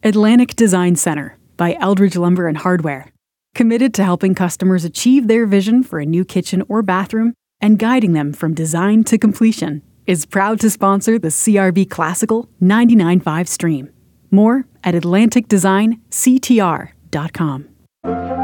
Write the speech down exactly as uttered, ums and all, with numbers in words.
Atlantic Design Center by Eldridge Lumber and Hardware. Committed to helping customers achieve their vision for a new kitchen or bathroom and guiding them from design to completion, is proud to sponsor the C R B Classical ninety-nine point five stream. More at atlantic design c t r dot com.